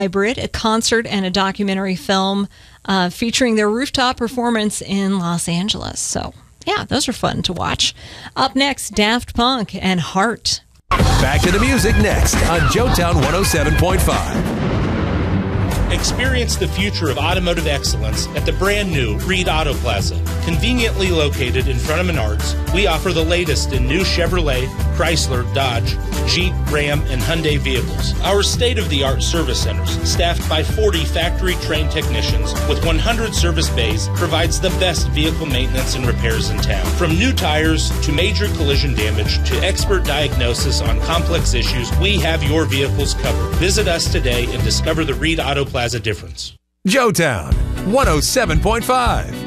Hybrid, a concert and a documentary film featuring their rooftop performance in Los Angeles. So, yeah, those are fun to watch. Up next, Daft Punk and Heart. Back to the music next on Joetown 107.5. Experience the future of automotive excellence at the brand new Reed Auto Plaza. Conveniently located in front of Menards, we offer the latest in new Chevrolet, Chrysler, Dodge, Jeep, Ram, and Hyundai vehicles. Our state-of-the-art service centers, staffed by 40 factory-trained technicians with 100 service bays, provides the best vehicle maintenance and repairs in town. From new tires to major collision damage to expert diagnosis on complex issues, we have your vehicles covered. Visit us today and discover the Reed Auto Plaza difference. Joetown 107.5.